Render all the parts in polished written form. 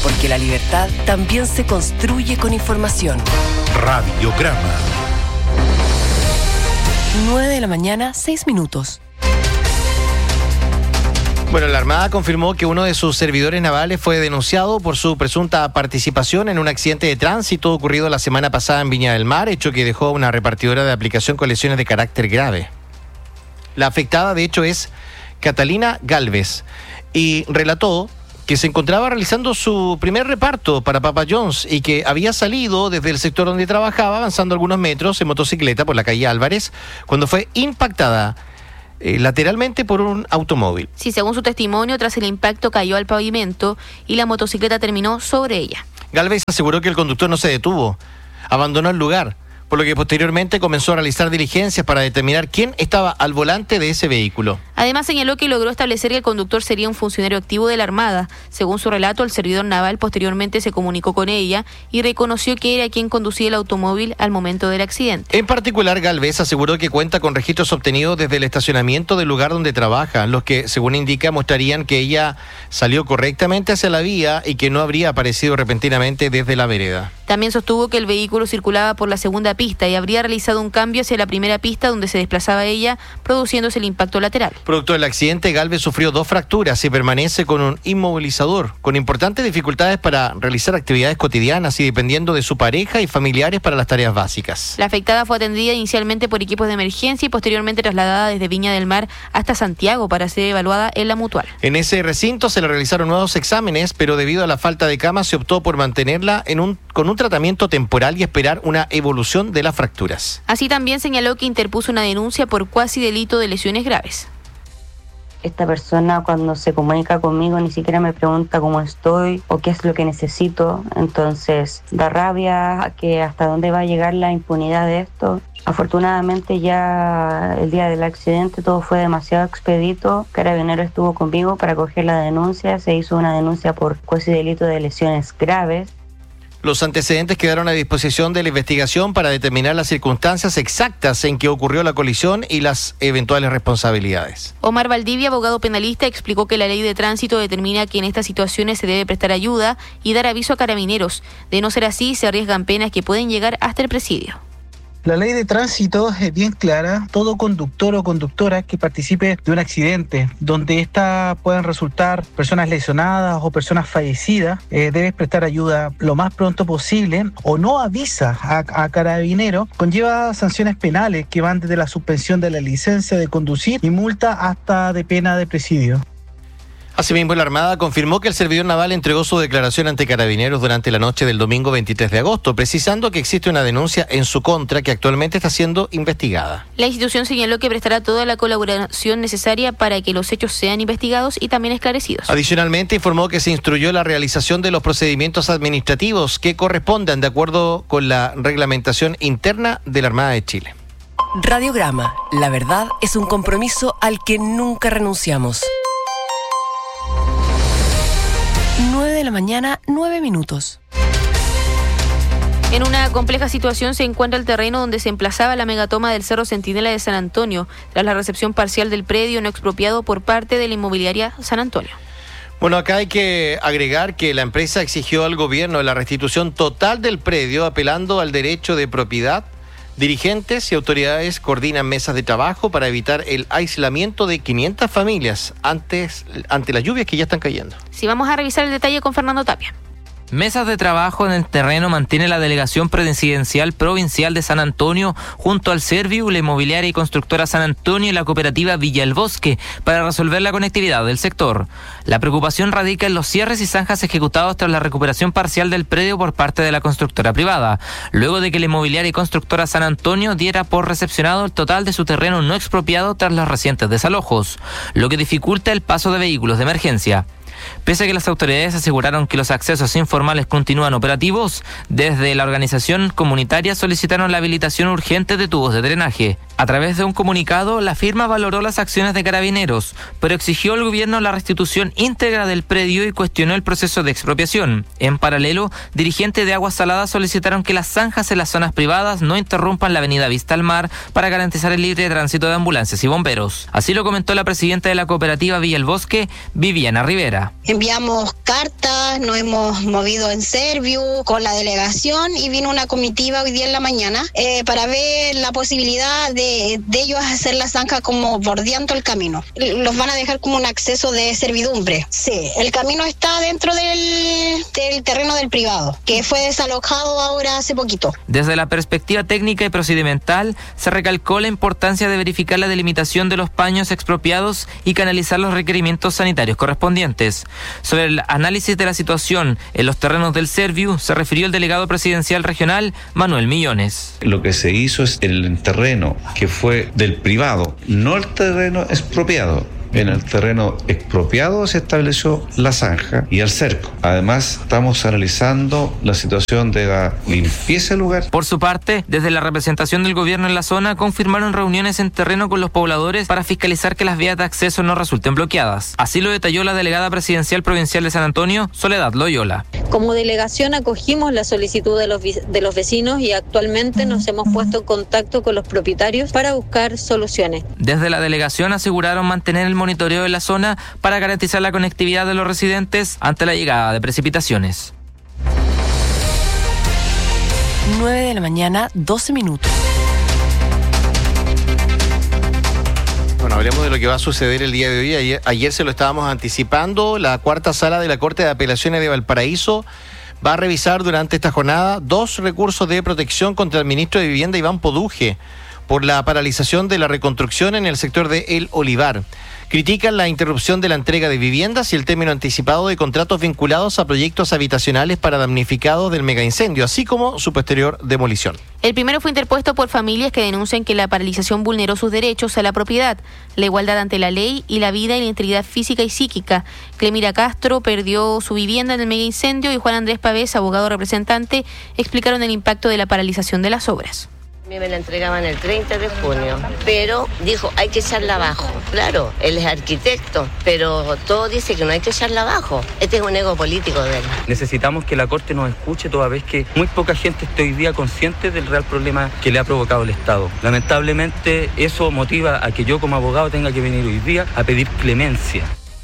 porque la libertad también se construye con información. Radiograma. 9:06 a.m. Bueno, la Armada confirmó que uno de sus servidores navales fue denunciado por su presunta participación en un accidente de tránsito ocurrido la semana pasada en Viña del Mar, hecho que dejó a una repartidora de aplicación con lesiones de carácter grave. La afectada, de hecho, es Catalina Galvez y relató que se encontraba realizando su primer reparto para Papa John's y que había salido desde el sector donde trabajaba, avanzando algunos metros en motocicleta por la calle Álvarez, cuando fue impactada lateralmente por un automóvil. Sí, según su testimonio, tras el impacto cayó al pavimento y la motocicleta terminó sobre ella. Galvez aseguró que el conductor no se detuvo, abandonó el lugar, por lo que posteriormente comenzó a realizar diligencias para determinar quién estaba al volante de ese vehículo. Además, señaló que logró establecer que el conductor sería un funcionario activo de la Armada. Según su relato, el servidor naval posteriormente se comunicó con ella y reconoció que era quien conducía el automóvil al momento del accidente. En particular, Galvez aseguró que cuenta con registros obtenidos desde el estacionamiento del lugar donde trabaja, los que, según indica, mostrarían que ella salió correctamente hacia la vía y que no habría aparecido repentinamente desde la vereda. También sostuvo que el vehículo circulaba por la segunda pista y habría realizado un cambio hacia la primera pista donde se desplazaba ella, produciéndose el impacto lateral. Producto del accidente, Galvez sufrió 2 fracturas y permanece con un inmovilizador, con importantes dificultades para realizar actividades cotidianas y dependiendo de su pareja y familiares para las tareas básicas. La afectada fue atendida inicialmente por equipos de emergencia y posteriormente trasladada desde Viña del Mar hasta Santiago para ser evaluada en la Mutual. En ese recinto se le realizaron nuevos exámenes, pero debido a la falta de camas se optó por mantenerla con un tratamiento temporal y esperar una evolución de las fracturas. Así también señaló que interpuso una denuncia por cuasi delito de lesiones graves. Esta persona cuando se comunica conmigo ni siquiera me pregunta cómo estoy o qué es lo que necesito, entonces da rabia que hasta dónde va a llegar la impunidad de esto. Afortunadamente ya el día del accidente todo fue demasiado expedito. Carabineros estuvo conmigo para coger la denuncia, se hizo una denuncia por cuasi delito de lesiones graves. Los antecedentes quedaron a disposición de la investigación para determinar las circunstancias exactas en que ocurrió la colisión y las eventuales responsabilidades. Omar Valdivia, abogado penalista, explicó que la ley de tránsito determina que en estas situaciones se debe prestar ayuda y dar aviso a carabineros. De no ser así, se arriesgan penas que pueden llegar hasta el presidio. La ley de tránsito es bien clara. Todo conductor o conductora que participe de un accidente donde puedan resultar personas lesionadas o personas fallecidas, debe prestar ayuda lo más pronto posible o no avisa a Carabineros, conlleva sanciones penales que van desde la suspensión de la licencia de conducir y multa hasta de pena de presidio. Asimismo, la Armada confirmó que el servidor naval entregó su declaración ante Carabineros durante la noche del domingo 23 de agosto, precisando que existe una denuncia en su contra que actualmente está siendo investigada. La institución señaló que prestará toda la colaboración necesaria para que los hechos sean investigados y también esclarecidos. Adicionalmente, informó que se instruyó la realización de los procedimientos administrativos que correspondan de acuerdo con la reglamentación interna de la Armada de Chile. Radiograma. La verdad es un compromiso al que nunca renunciamos. 9:09 a.m. En una compleja situación se encuentra el terreno donde se emplazaba la megatoma del Cerro Centinela de San Antonio, tras la recepción parcial del predio no expropiado por parte de la inmobiliaria San Antonio. Bueno, acá hay que agregar que la empresa exigió al gobierno la restitución total del predio, apelando al derecho de propiedad. Dirigentes y autoridades coordinan mesas de trabajo para evitar el aislamiento de 500 familias ante las lluvias que ya están cayendo. Sí, vamos a revisar el detalle con Fernando Tapia. Mesas de trabajo en el terreno mantiene la Delegación Presidencial Provincial de San Antonio junto al Serviu, la inmobiliaria y constructora San Antonio y la cooperativa Villa El Bosque para resolver la conectividad del sector. La preocupación radica en los cierres y zanjas ejecutados tras la recuperación parcial del predio por parte de la constructora privada, luego de que la inmobiliaria y constructora San Antonio diera por recepcionado el total de su terreno no expropiado tras los recientes desalojos, lo que dificulta el paso de vehículos de emergencia. Pese a que las autoridades aseguraron que los accesos informales continúan operativos, desde la organización comunitaria solicitaron la habilitación urgente de tubos de drenaje. A través de un comunicado, la firma valoró las acciones de Carabineros, pero exigió al gobierno la restitución íntegra del predio y cuestionó el proceso de expropiación. En paralelo, dirigentes de Aguas Saladas solicitaron que las zanjas en las zonas privadas no interrumpan la avenida Vista al Mar para garantizar el libre tránsito de ambulancias y bomberos. Así lo comentó la presidenta de la cooperativa Villa El Bosque, Viviana Rivera. enviamos cartas, nos hemos movido en Serviu con la delegación y vino una comitiva hoy día en la mañana para ver la posibilidad de ellos hacer la zanja como bordeando el camino. Los van a dejar como un acceso de servidumbre. Sí, el camino está dentro del terreno del privado, que fue desalojado ahora hace poquito. Desde la perspectiva técnica y procedimental, se recalcó la importancia de verificar la delimitación de los paños expropiados y canalizar los requerimientos sanitarios correspondientes. Sobre el análisis de la situación en los terrenos del Serviu, se refirió el delegado presidencial regional, Manuel Millones. Lo que se hizo es el terreno que fue del privado, no el terreno expropiado. En el terreno expropiado se estableció la zanja y el cerco. Además, estamos analizando la situación de la limpieza del lugar. Por su parte, desde la representación del gobierno en la zona, confirmaron reuniones en terreno con los pobladores para fiscalizar que las vías de acceso no resulten bloqueadas. Así lo detalló la delegada presidencial provincial de San Antonio, Soledad Loyola. Como delegación acogimos la solicitud de los vecinos y actualmente nos hemos puesto en contacto con los propietarios para buscar soluciones. Desde la delegación aseguraron mantener el monitoreo de la zona para garantizar la conectividad de los residentes ante la llegada de precipitaciones. 9 de la mañana, 12 minutos. Bueno, hablemos de lo que va a suceder el día de hoy. Ayer se lo estábamos anticipando. La cuarta sala de la Corte de Apelaciones de Valparaíso va a revisar durante esta jornada 2 recursos de protección contra el ministro de Vivienda, Iván Poduje, por la paralización de la reconstrucción en el sector de El Olivar. Critican la interrupción de la entrega de viviendas y el término anticipado de contratos vinculados a proyectos habitacionales para damnificados del megaincendio, así como su posterior demolición. El primero fue interpuesto por familias que denuncian que la paralización vulneró sus derechos a la propiedad, la igualdad ante la ley y la vida y la integridad física y psíquica. Clemira Castro perdió su vivienda en el megaincendio y Juan Andrés Pavés, abogado representante, explicaron el impacto de la paralización de las obras. A mí me la entregaban el 30 de junio, pero dijo, hay que echarla abajo. Claro, él es arquitecto, pero todo dice que no hay que echarla abajo. Este es un ego político de él. Necesitamos que la Corte nos escuche toda vez que muy poca gente está hoy día consciente del real problema que le ha provocado el Estado. Lamentablemente, eso motiva a que yo como abogado tenga que venir hoy día a pedir clemencia.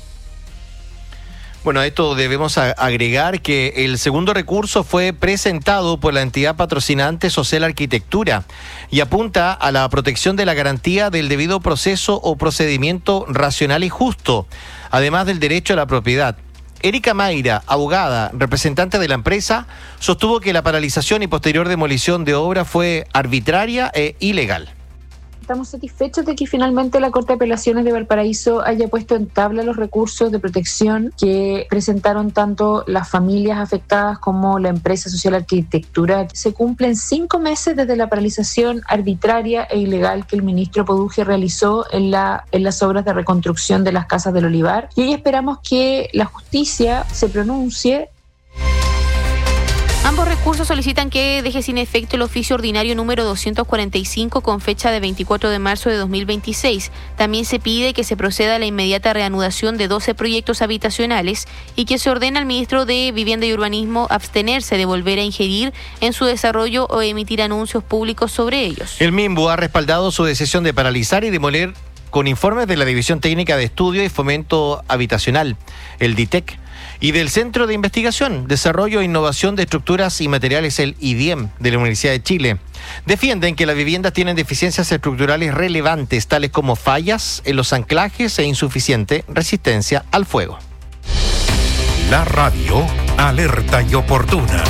Bueno, a esto debemos agregar que el segundo recurso fue presentado por la entidad patrocinante Social Arquitectura y apunta a la protección de la garantía del debido proceso o procedimiento racional y justo, además del derecho a la propiedad. Erika Mayra, abogada, representante de la empresa, sostuvo que la paralización y posterior demolición de obra fue arbitraria e ilegal. Estamos satisfechos de que finalmente la Corte de Apelaciones de Valparaíso haya puesto en tabla los recursos de protección que presentaron tanto las familias afectadas como la empresa Social Arquitectura. Se cumplen 5 meses desde la paralización arbitraria e ilegal que el ministro Poduje realizó en las obras de reconstrucción de las casas del Olivar, y hoy esperamos que la justicia se pronuncie. Ambos recursos solicitan que deje sin efecto el oficio ordinario número 245 con fecha de 24 de marzo de 2026. También se pide que se proceda a la inmediata reanudación de 12 proyectos habitacionales y que se ordene al ministro de Vivienda y Urbanismo abstenerse de volver a ingerir en su desarrollo o emitir anuncios públicos sobre ellos. El MIMBU ha respaldado su decisión de paralizar y demoler con informes de la División Técnica de Estudio y Fomento Habitacional, el DITEC, y del Centro de Investigación, Desarrollo e Innovación de Estructuras y Materiales, el IDIEM, de la Universidad de Chile. Defienden que las viviendas tienen deficiencias estructurales relevantes, tales como fallas en los anclajes e insuficiente resistencia al fuego. La radio alerta y oportuna.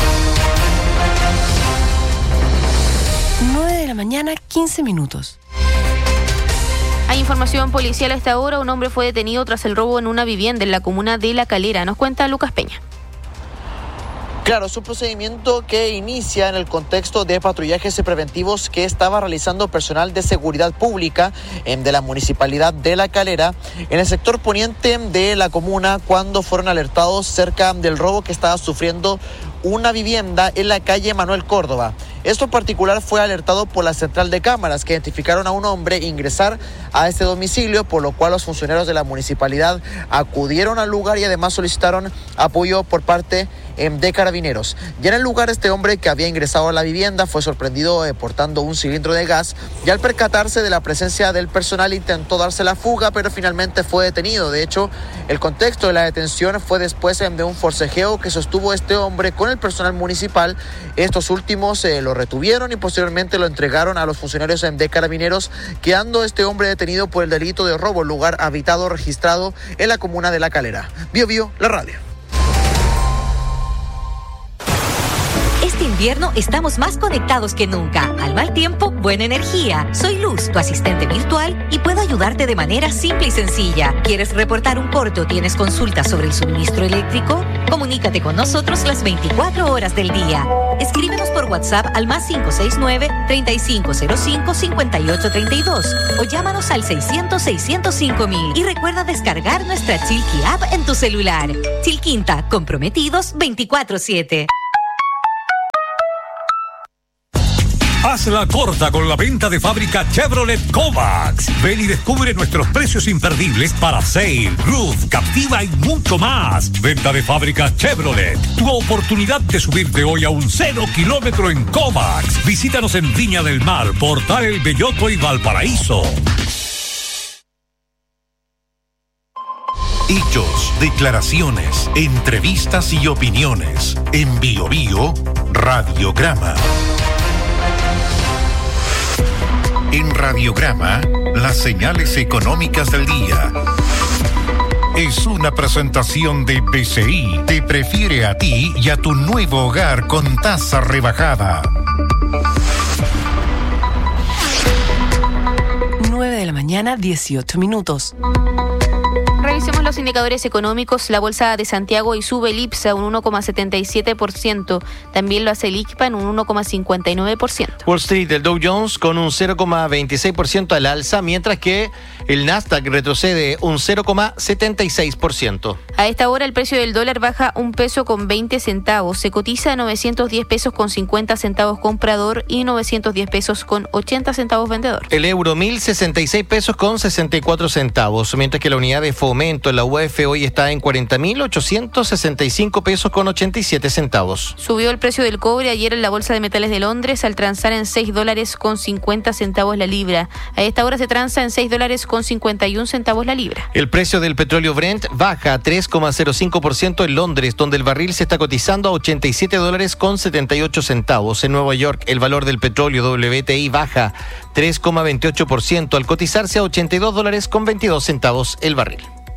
9 de la mañana, 15 minutos. Hay información policial a esta hora. Un hombre fue detenido tras el robo en una vivienda en la comuna de La Calera. Nos cuenta Lucas Peña. Claro, es un procedimiento que inicia en el contexto de patrullajes preventivos que estaba realizando personal de seguridad pública de la municipalidad de La Calera en el sector poniente de la comuna, cuando fueron alertados cerca del robo que estaba sufriendo una vivienda en la calle Manuel Córdoba. Esto en particular fue alertado por la central de cámaras, que identificaron a un hombre ingresar a este domicilio, por lo cual los funcionarios de la municipalidad acudieron al lugar y además solicitaron apoyo por parte de Carabineros. Ya en el lugar, este hombre que había ingresado a la vivienda fue sorprendido portando un cilindro de gas y al percatarse de la presencia del personal intentó darse la fuga, pero finalmente fue detenido. De hecho, el contexto de la detención fue después de un forcejeo que sostuvo este hombre con el personal municipal. Estos últimos lo retuvieron y posteriormente lo entregaron a los funcionarios de Carabineros, quedando este hombre detenido por el delito de robo en lugar habitado registrado en la comuna de La Calera. Bio Bio, la radio. Este invierno estamos más conectados que nunca. Al mal tiempo, buena energía. Soy Luz, tu asistente virtual, y puedo ayudarte de manera simple y sencilla. ¿Quieres reportar un corte o tienes consultas sobre el suministro eléctrico? Comunícate con nosotros las 24 horas del día. Escríbenos por WhatsApp al +569-3505-5832 o llámanos al 600-605-000 y recuerda descargar nuestra Chilqui App en tu celular. Chilquinta, comprometidos 24/7. Hazla corta con la venta de fábrica Chevrolet Kovacs. Ven y descubre nuestros precios imperdibles para Sail, Roof, Captiva y mucho más. Venta de fábrica Chevrolet. Tu oportunidad de subirte hoy a un 0 kilómetro en Kovacs. Visítanos en Viña del Mar, Portal El Belloto y Valparaíso. Hechos, declaraciones, entrevistas y opiniones. En Bio Bio, Radiograma. En Radiograma, las señales económicas del día. Es una presentación de BCI. Te prefiere a ti y a tu nuevo hogar con tasa rebajada. 9 de la mañana, 18 minutos. Revisemos los indicadores económicos. La Bolsa de Santiago y sube el IPSA un 1,77%. También lo hace el ICPA en un 1,59%. Wall Street, el Dow Jones con un 0,26% al alza, mientras que el Nasdaq retrocede un 0,76%. A esta hora el precio del dólar baja $1.20. Se cotiza a 910 pesos con 50 centavos comprador y 910 pesos con 80 centavos vendedor. El euro, 1.066 pesos con 64 centavos, mientras que la unidad de fomento en la UF hoy está en 40.865 pesos con 87 centavos. Subió el precio del cobre ayer en la Bolsa de Metales de Londres al transar en $6 con 50 centavos la libra. A esta hora se transa en $6 con 51 centavos la libra. El precio del petróleo Brent baja 3,05% en Londres, donde el barril se está cotizando a $87 con 78 centavos. En Nueva York, el valor del petróleo WTI baja 3,28% al cotizarse a $82 con 22 centavos el barril.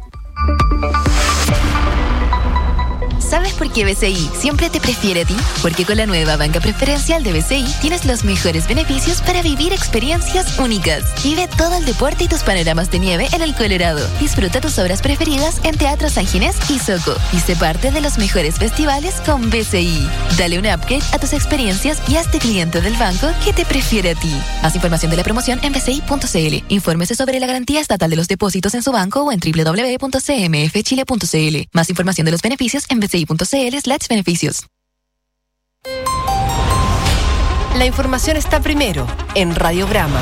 ¿Sabes por qué BCI siempre te prefiere a ti? Porque con la nueva banca preferencial de BCI tienes los mejores beneficios para vivir experiencias únicas. Vive todo el deporte y tus panoramas de nieve en el Colorado. Disfruta tus obras preferidas en Teatro San Ginés y Soco. Y sé parte de los mejores festivales con BCI. Dale un upgrade a tus experiencias y hazte cliente del banco que te prefiere a ti. Más información de la promoción en bci.cl. Infórmese sobre la garantía estatal de los depósitos en su banco o en www.cmfchile.cl. Más información de los beneficios en bci.cl/beneficios. La información está primero en Radiograma.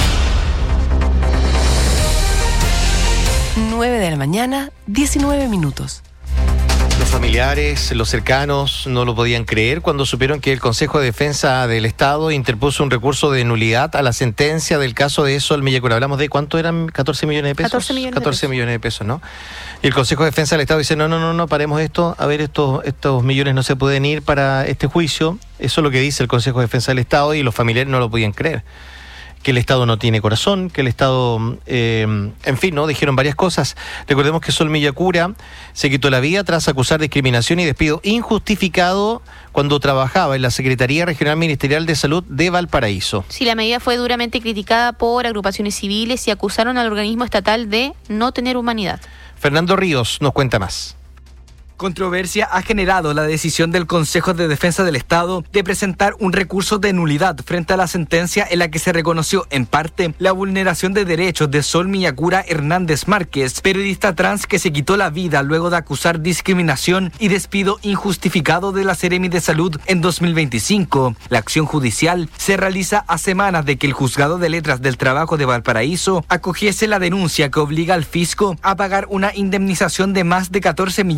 9 de la mañana, 19 minutos. Los familiares, los cercanos no lo podían creer cuando supieron que el Consejo de Defensa del Estado interpuso un recurso de nulidad a la sentencia del caso de Sol Millacura. Hablamos de ¿cuánto eran? 14 millones de pesos. 14 millones de pesos, ¿no? Y el Consejo de Defensa del Estado dice, no, paremos esto. A ver, estos millones no se pueden ir para este juicio. Eso es lo que dice el Consejo de Defensa del Estado y los familiares no lo podían creer. Que el Estado no tiene corazón, que el Estado, en fin, ¿no? Dijeron varias cosas. Recordemos que Sol Millacura se quitó la vida tras acusar discriminación y despido injustificado cuando trabajaba en la Secretaría Regional Ministerial de Salud de Valparaíso. Sí, la medida fue duramente criticada por agrupaciones civiles y acusaron al organismo estatal de no tener humanidad. Fernando Ríos nos cuenta más. Controversia ha generado la decisión del Consejo de Defensa del Estado de presentar un recurso de nulidad frente a la sentencia en la que se reconoció en parte la vulneración de derechos de Sol Millacura Hernández Márquez, periodista trans que se quitó la vida luego de acusar discriminación y despido injustificado de la Seremi de Salud en 2025. La acción judicial se realiza a semanas de que el Juzgado de Letras del Trabajo de Valparaíso acogiese la denuncia que obliga al fisco a pagar una indemnización de más de 14 millones de pesos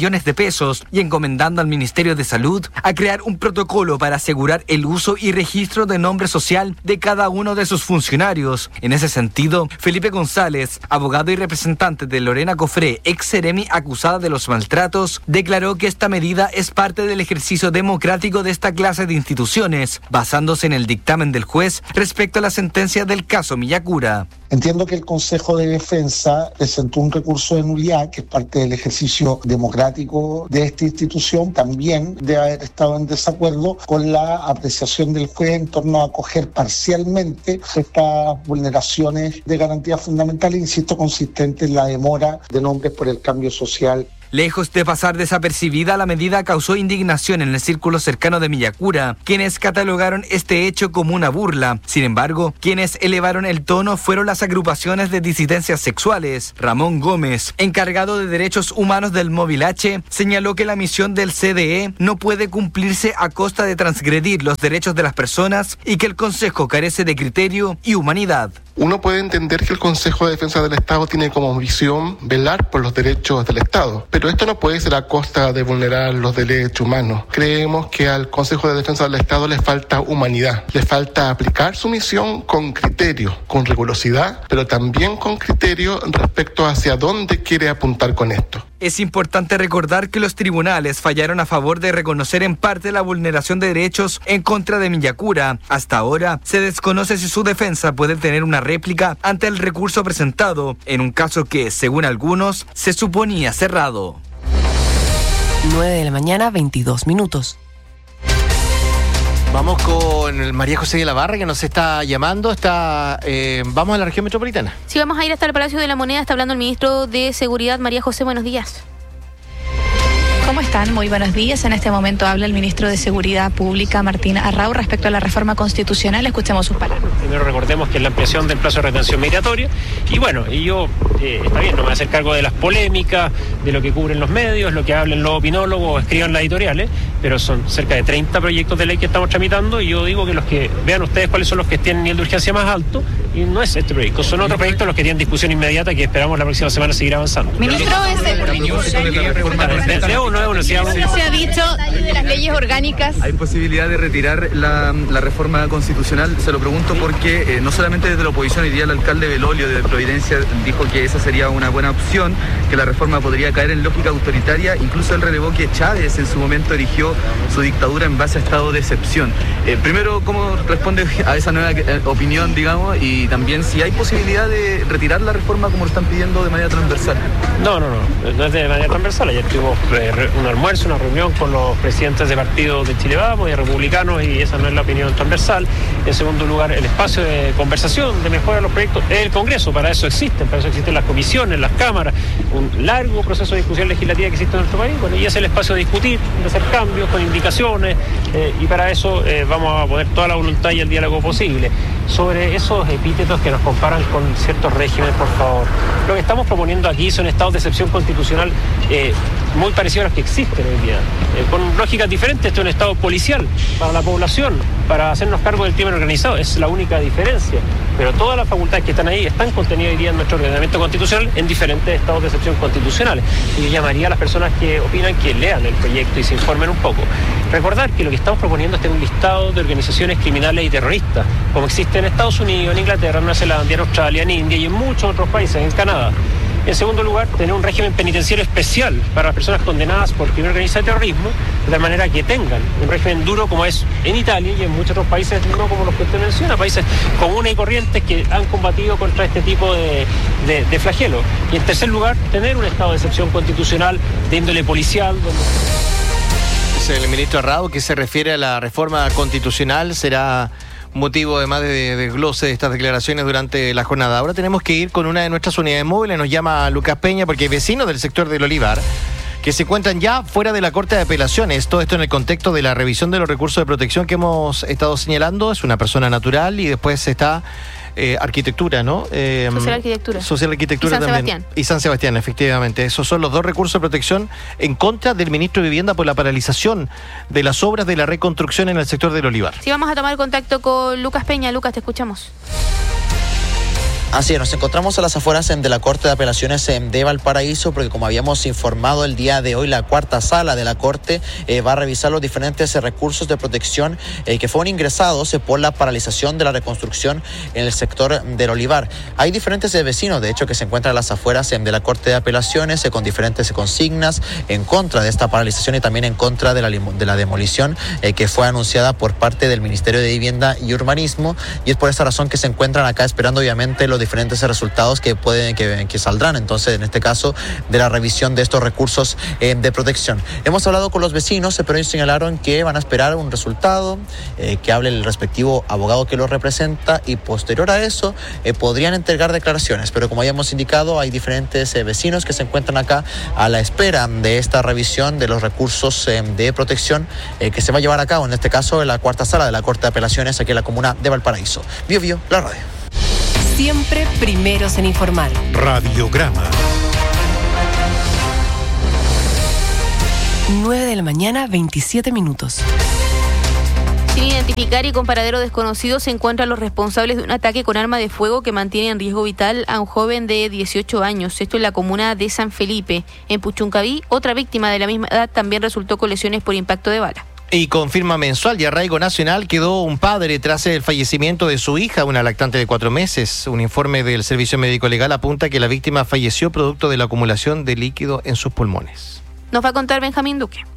pesos y encomendando al Ministerio de Salud a crear un protocolo para asegurar el uso y registro de nombre social de cada uno de sus funcionarios. En ese sentido, Felipe González, abogado y representante de Lorena Cofré, ex seremi acusada de los maltratos, declaró que esta medida es parte del ejercicio democrático de esta clase de instituciones, basándose en el dictamen del juez respecto a la sentencia del caso Millacura. Entiendo que el Consejo de Defensa presentó un recurso de nulidad, que es parte del ejercicio democrático de esta institución. También debe haber estado en desacuerdo con la apreciación del juez en torno a acoger parcialmente estas vulneraciones de garantías fundamentales, insisto, consistente en la demora de nombres por el cambio social. Lejos de pasar desapercibida, la medida causó indignación en el círculo cercano de Millacura, quienes catalogaron este hecho como una burla. Sin embargo, quienes elevaron el tono fueron las agrupaciones de disidencias sexuales. Ramón Gómez, encargado de derechos humanos del Móvil H, señaló que la misión del CDE no puede cumplirse a costa de transgredir los derechos de las personas y que el Consejo carece de criterio y humanidad. Uno puede entender que el Consejo de Defensa del Estado tiene como visión velar por los derechos del Estado, pero esto no puede ser a costa de vulnerar los derechos humanos. Creemos que al Consejo de Defensa del Estado le falta humanidad, le falta aplicar su misión con criterio, con rigurosidad, pero también con criterio respecto hacia dónde quiere apuntar con esto. Es importante recordar que los tribunales fallaron a favor de reconocer en parte la vulneración de derechos en contra de Millacura. Hasta ahora se desconoce si su defensa puede tener una réplica ante el recurso presentado, en un caso que, según algunos, se suponía cerrado. 9:22 a.m. Vamos con María José de la Barra, que nos está llamando. Vamos a la región metropolitana. Sí, vamos a ir hasta el Palacio de la Moneda. Está hablando el ministro de Seguridad, María José. Buenos días. ¿Cómo están? Muy buenos días. En este momento habla el ministro de Seguridad Pública, Martín Arrau, respecto a la reforma constitucional. Escuchemos sus palabras. Primero recordemos que es la ampliación del plazo de retención migratoria. Y bueno, yo, está bien, no me voy a hacer cargo de las polémicas, de lo que cubren los medios, lo que hablen los opinólogos, escriban las editoriales, pero son cerca de 30 proyectos de ley que estamos tramitando y yo digo que los que vean ustedes cuáles son los que tienen nivel de urgencia más alto, y no es este proyecto, son otros proyectos los que tienen discusión inmediata que esperamos la próxima semana seguir avanzando. Ministro, se ha dicho de las leyes orgánicas. ¿Hay posibilidad de retirar la reforma constitucional? Se lo pregunto porque no solamente desde la oposición, hoy día el alcalde Belolio de Providencia dijo que esa sería una buena opción, que la reforma podría caer en lógica autoritaria. Incluso él relevó que Chávez en su momento erigió su dictadura en base a estado de excepción. Primero, ¿cómo responde a esa nueva opinión, digamos? Y también si hay posibilidad de retirar la reforma como lo están pidiendo de manera transversal. No es de manera transversal. Ayer tuvimos un almuerzo, una reunión con los presidentes de partidos de Chile Vamos y de republicanos, y esa no es la opinión transversal. En segundo lugar, el espacio de conversación, de mejora de los proyectos, es el Congreso. Para eso existen las comisiones, las cámaras, un largo proceso de discusión legislativa que existe en nuestro país. Bueno, y es el espacio de discutir, de hacer cambios con indicaciones, y para eso vamos a poner toda la voluntad y el diálogo posible. Sobre esos epítetos que nos comparan con ciertos regímenes, por favor, lo que estamos proponiendo aquí son estados de excepción constitucional muy parecidos a los que existen hoy día, con lógicas diferentes. Esto es un estado policial para la población, para hacernos cargo del crimen organizado, es la única diferencia, pero todas las facultades que están ahí están contenidas hoy día en nuestro ordenamiento constitucional en diferentes estados de excepción constitucionales, y yo llamaría a las personas que opinan que lean el proyecto y se informen un poco. Recordar que lo que estamos proponiendo es tener un listado de organizaciones criminales y terroristas, como existe en Estados Unidos, en Inglaterra, en Nueva Zelanda, en Australia, en India y en muchos otros países, en Canadá. En segundo lugar, tener un régimen penitenciario especial para las personas condenadas por crimen organizado y terrorismo, de tal manera que tengan un régimen duro como es en Italia y en muchos otros países, no como los que usted menciona, países comunes y corrientes que han combatido contra este tipo de flagelo. Y en tercer lugar, tener un estado de excepción constitucional de índole policial. Es el ministro Arrau, que se refiere a la reforma constitucional, será motivo además de desglose de estas declaraciones durante la jornada. Ahora tenemos que ir con una de nuestras unidades móviles, nos llama Lucas Peña, porque hay vecinos del sector del Olivar que se encuentran ya fuera de la Corte de Apelaciones. Todo esto en el contexto de la revisión de los recursos de protección que hemos estado señalando. Es una persona natural y después está arquitectura, ¿no? Social arquitectura y San también. Sebastián. Y San Sebastián, efectivamente. Esos son los dos recursos de protección en contra del ministro de Vivienda por la paralización de las obras de la reconstrucción en el sector del Olivar. Sí, vamos a tomar contacto con Lucas Peña. Lucas, te escuchamos. Así es, nos encontramos a las afueras de la Corte de Apelaciones de Valparaíso, porque como habíamos informado el día de hoy, la cuarta sala de la Corte va a revisar los diferentes recursos de protección que fueron ingresados por la paralización de la reconstrucción en el sector del Olivar. Hay diferentes vecinos, de hecho, que se encuentran a las afueras de la Corte de Apelaciones con diferentes consignas en contra de esta paralización y también en contra de la demolición que fue anunciada por parte del Ministerio de Vivienda y Urbanismo, y es por esta razón que se encuentran acá esperando obviamente los diferentes resultados que saldrán, entonces en este caso de la revisión de estos recursos de protección. Hemos hablado con los vecinos, pero ellos señalaron que van a esperar un resultado, que hable el respectivo abogado que los representa y posterior a eso podrían entregar declaraciones, pero como ya hemos indicado hay diferentes vecinos que se encuentran acá a la espera de esta revisión de los recursos de protección que se va a llevar a cabo, en este caso en la cuarta sala de la Corte de Apelaciones aquí en la comuna de Valparaíso. Bio Bio, la radio. Siempre primeros en informar. Radiograma. 9 de la mañana, 27 minutos. Sin identificar y con paradero desconocido se encuentran los responsables de un ataque con arma de fuego que mantiene en riesgo vital a un joven de 18 años. Esto en la comuna de San Felipe. En Puchuncaví, otra víctima de la misma edad también resultó con lesiones por impacto de bala. Y con firma mensual y arraigo nacional quedó un padre tras el fallecimiento de su hija, una lactante de 4 meses. Un informe del Servicio Médico Legal apunta que la víctima falleció producto de la acumulación de líquido en sus pulmones. Nos va a contar Benjamín Duque.